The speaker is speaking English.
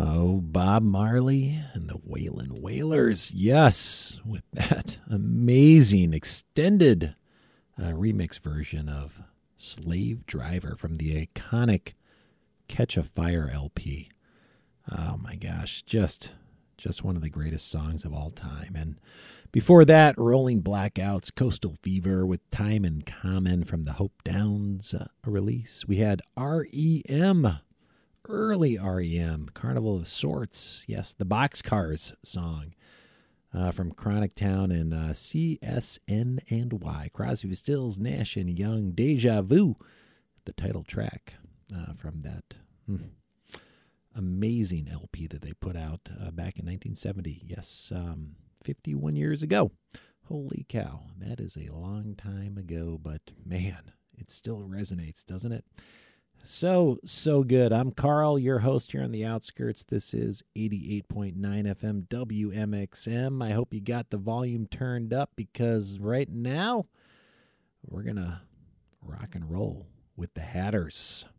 Oh, Bob Marley and the Waylon Wailers. Yes, with that amazing extended remix version of Slave Driver from the iconic Catch a Fire LP. Oh my gosh, just one of the greatest songs of all time. And before that, Rolling Blackouts, Coastal Fever with Time in Common from the Hope Downs release. We had REM, early REM, Carnival of Sorts. Yes, the Boxcars song from Chronic Town and CSN&Y. Crosby, Stills, Nash and Young, Deja Vu, the title track from that amazing LP that they put out back in 1970. Yes, 51 years ago. Holy cow, that is a long time ago, but man, it still resonates, doesn't it? So good. I'm Carl, your host here on the Outskirts. This is 88.9 FM WMXM. I hope you got the volume turned up because right now we're going to rock and roll with the Hatters.